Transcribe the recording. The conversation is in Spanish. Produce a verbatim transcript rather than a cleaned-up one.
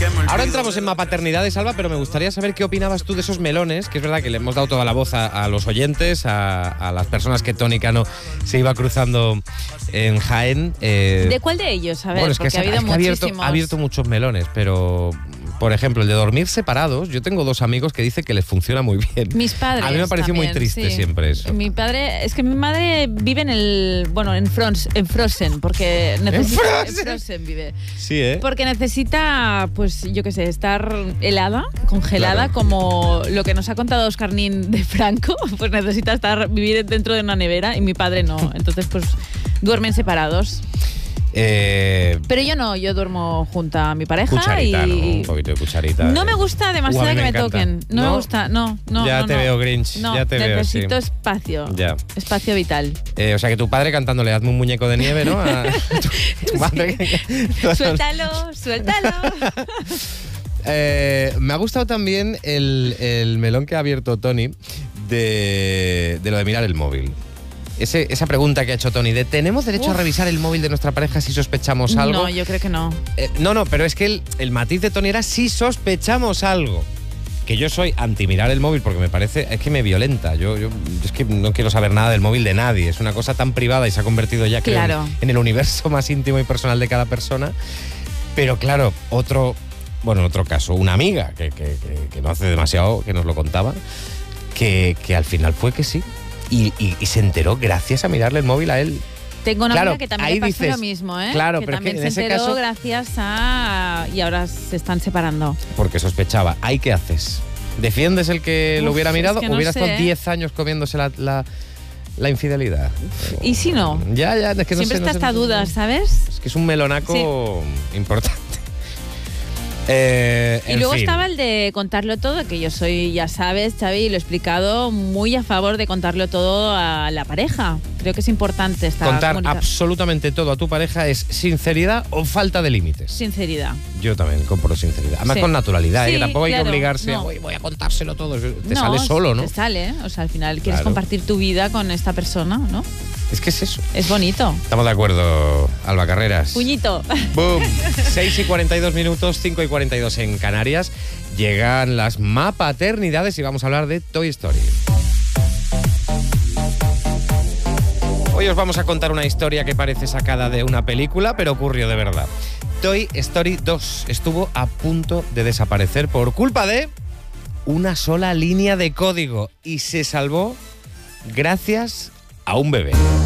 Ahora entramos en Mapaternidades, Alba, pero me gustaría saber qué opinabas tú de esos melones, que es verdad que le hemos dado toda la voz a, a los oyentes, a, a las personas que Tony Cano se iba cruzando en Jaén. Eh, ¿De cuál de ellos? A ver, bueno, es que, porque ha habido es que ha abierto, muchísimos. ha abierto muchos melones, pero... Por ejemplo, el de dormir separados. Yo tengo dos amigos que dicen que les funciona muy bien. Mis padres. A mí me pareció también, muy triste sí. siempre eso. Mi padre, es que mi madre vive en el, bueno, en, Frons, en Frozen, porque necesita. ¿En Frozen? En Frozen vive. Sí, ¿eh? Porque necesita, pues, yo qué sé, estar helada, congelada, Claro. como lo que nos ha contado Oscar Nin de Franco. Pues necesita estar vivir dentro de una nevera y mi padre no. Entonces, pues, duermen separados. Eh, Pero yo no, yo duermo junto a mi pareja cucharita, y ¿no? Un poquito de cucharita. no me gusta demasiado Uh, a mí que me me, encanta. toquen. No, ¿No? me gusta, no, no. Ya no, te no. veo, Grinch. No, Ya te veo, necesito sí. espacio. Ya. Espacio vital. Eh, o sea que tu padre cantándole hazme un muñeco de nieve, ¿no? A tu, tu madre. Suéltalo, suéltalo. Eh, me ha gustado también el, el melón que ha abierto Tony de, de lo de mirar el móvil. Ese, esa pregunta que ha hecho Tony de ¿tenemos derecho Uf. a revisar el móvil de nuestra pareja si sospechamos algo? No, yo creo que no. Eh, no, no, pero es que el, el matiz de Tony era si sospechamos algo. Que yo soy anti mirar el móvil porque me parece, es que me violenta. Yo, yo es que no quiero saber nada del móvil de nadie. Es una cosa tan privada y se ha convertido ya creo, Claro. en, en el universo más íntimo y personal de cada persona. Pero claro, otro, bueno, en otro caso, una amiga que, que, que, que no hace demasiado que nos lo contaba, que, que al final fue que sí. Y, y, y se enteró gracias a mirarle el móvil a él. Tengo una Claro, amiga que también ahí le pasó dices, lo mismo, ¿eh? claro, que pero es que también en se ese enteró caso- gracias a... Y ahora se están separando. Porque sospechaba. ¿Ahí qué haces? ¿Defiendes el que lo Uf, hubiera es mirado? que no ¿Hubiera sé, estado ¿eh? diez años comiéndose la, la, la infidelidad? ¿Y si no? Ya, ya, es que no Siempre sé, está no sé, esta no sé. duda, ¿sabes? Es que es un melonaco importante. Eh, Y en luego fin. estaba el de contarlo todo, que yo soy, ya sabes, Xavi, lo he explicado, muy a favor de contarlo todo a la pareja. Creo que es importante esta Contar comunica- absolutamente todo a tu pareja es sinceridad o falta de límites. sinceridad. Yo también compro sinceridad. Además Sí. con naturalidad, ¿eh? Sí, que tampoco hay claro, que obligarse no. a "Uy, voy a contárselo todo". Te No, sale solo, ¿no? Te sale, ¿eh? O sea, al final quieres Claro. compartir tu vida con esta persona, ¿no? Es que es eso. Es bonito. Estamos de acuerdo, Alba Carreras. Puñito. ¡Bum! seis y cuarenta y dos minutos, cinco y cuarenta y dos en Canarias. Llegan las Mapaternidades y vamos a hablar de Toy Story. Hoy os vamos a contar una historia que parece sacada de una película, pero ocurrió de verdad. Toy Story dos estuvo a punto de desaparecer por culpa de una sola línea de código y se salvó gracias a un bebé.